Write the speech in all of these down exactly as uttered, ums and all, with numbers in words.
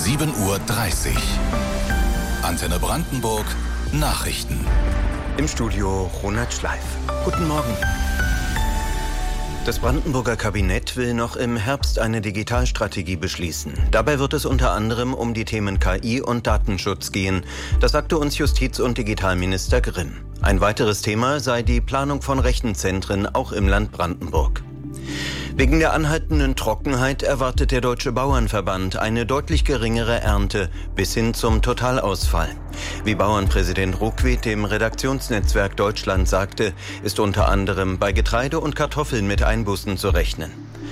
sieben Uhr dreißig. Antenne Brandenburg Nachrichten. Im Studio Ronald Schleif. Guten Morgen. Das Brandenburger Kabinett will noch im Herbst eine Digitalstrategie beschließen. Dabei wird es unter anderem um die Themen K I und Datenschutz gehen. Das sagte uns Justiz- und Digitalminister Grimm. Ein weiteres Thema sei die Planung von Rechenzentren auch im Land Brandenburg. Wegen der anhaltenden Trockenheit erwartet der Deutsche Bauernverband eine deutlich geringere Ernte bis hin zum Totalausfall. Wie Bauernpräsident Ruckwied dem Redaktionsnetzwerk Deutschland sagte, ist unter anderem bei Getreide und Kartoffeln mit Einbußen zu rechnen.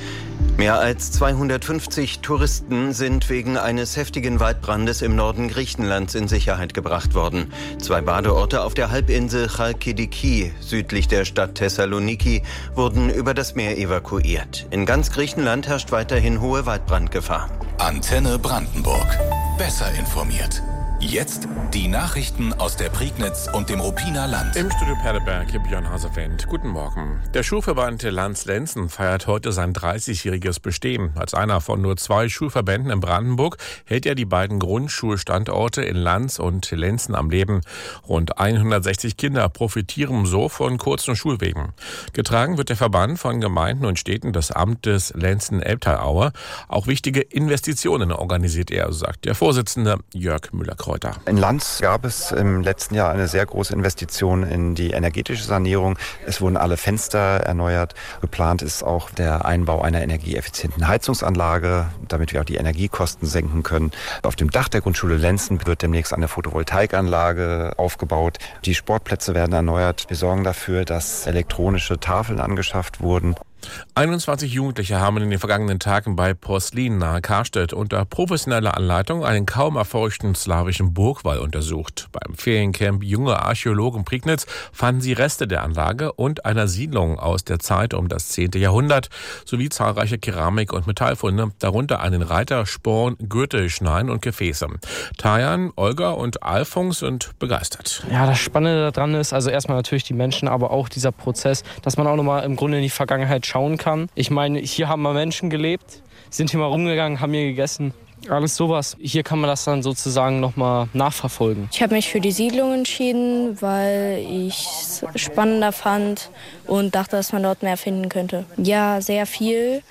Mehr als zweihundertfünfzig Touristen sind wegen eines heftigen Waldbrandes im Norden Griechenlands in Sicherheit gebracht worden. Zwei Badeorte auf der Halbinsel Chalkidiki, südlich der Stadt Thessaloniki, wurden über das Meer evakuiert. In ganz Griechenland herrscht weiterhin hohe Waldbrandgefahr. Antenne Brandenburg. Besser informiert. Jetzt die Nachrichten aus der Prignitz und dem Ruppiner Land. Im Studio Perleberg, Björn Hasefeld. Guten Morgen. Der Schulverband Lanz-Lenzen feiert heute sein dreißigjähriges Bestehen. Als einer von nur zwei Schulverbänden in Brandenburg hält er die beiden Grundschulstandorte in Lanz und Lenzen am Leben. Rund hundertsechzig Kinder profitieren so von kurzen Schulwegen. Getragen wird der Verband von Gemeinden und Städten des Amtes Lenzen-Elbtalaue. Auch wichtige Investitionen organisiert er, sagt der Vorsitzende Jörg Müller-Kreuter. In Lanz gab es im letzten Jahr eine sehr große Investition in die energetische Sanierung. Es wurden alle Fenster erneuert. Geplant ist auch der Einbau einer energieeffizienten Heizungsanlage, damit wir auch die Energiekosten senken können. Auf dem Dach der Grundschule Lenzen wird demnächst eine Photovoltaikanlage aufgebaut. Die Sportplätze werden erneuert. Wir sorgen dafür, dass elektronische Tafeln angeschafft wurden. einundzwanzig Jugendliche haben in den vergangenen Tagen bei Porslin nahe Karstedt unter professioneller Anleitung einen kaum erforschten slawischen Burgwall untersucht. Beim Feriencamp Junge Archäologen Prignitz fanden sie Reste der Anlage und einer Siedlung aus der Zeit um das zehnte Jahrhundert sowie zahlreiche Keramik- und Metallfunde, darunter einen Reiter, Sporn, Gürtel, Schneiden und Gefäße. Tajan, Olga und Alfons sind begeistert. Ja, das Spannende daran ist, also erstmal natürlich die Menschen, aber auch dieser Prozess, dass man auch nochmal im Grunde in die Vergangenheit schauen kann. Ich meine, hier haben mal Menschen gelebt, sind hier mal rumgegangen, haben hier gegessen. Alles sowas. Hier kann man das dann sozusagen nochmal nachverfolgen. Ich habe mich für die Siedlung entschieden, weil ich es spannender fand und dachte, dass man dort mehr finden könnte. Ja, sehr viel.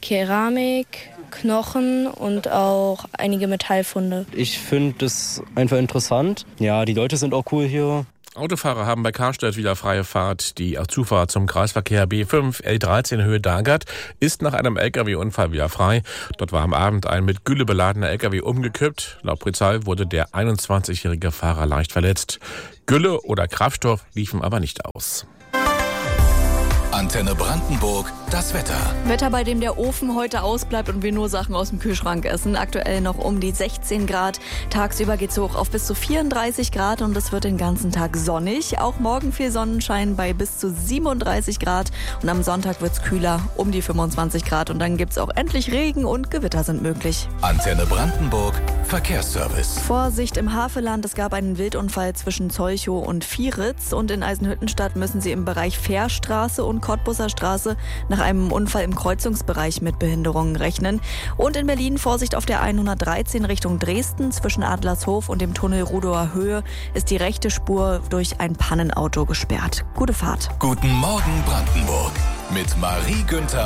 Keramik, Knochen und auch einige Metallfunde. Ich finde das einfach interessant. Ja, die Leute sind auch cool hier. Autofahrer haben bei Karstedt wieder freie Fahrt. Die Zufahrt zum Kreisverkehr B fünf L dreizehn Höhe Dargard ist nach einem L K W-Unfall wieder frei. Dort war am Abend ein mit Gülle beladener L K W umgekippt. Laut Polizei wurde der einundzwanzigjährige Fahrer leicht verletzt. Gülle oder Kraftstoff liefen aber nicht aus. Antenne Brandenburg, das Wetter. Wetter, bei dem der Ofen heute ausbleibt und wir nur Sachen aus dem Kühlschrank essen. Aktuell noch um die sechzehn Grad. Tagsüber geht's hoch auf bis zu vierunddreißig Grad und es wird den ganzen Tag sonnig. Auch morgen viel Sonnenschein bei bis zu siebenunddreißig Grad. Und am Sonntag wird's kühler, um die fünfundzwanzig Grad. Und dann gibt's auch endlich Regen und Gewitter sind möglich. Antenne Brandenburg, Verkehrsservice. Vorsicht im Havelland. Es gab einen Wildunfall zwischen Zolchow und Vieritz. Und in Eisenhüttenstadt müssen sie im Bereich Fährstraße und Cottbusser Straße nach einem Unfall im Kreuzungsbereich mit Behinderungen rechnen. Und in Berlin Vorsicht auf der hundertdreizehn Richtung Dresden. Zwischen Adlershof und dem Tunnel Rudower Höhe ist die rechte Spur durch ein Pannenauto gesperrt. Gute Fahrt. Guten Morgen Brandenburg mit Marie Günther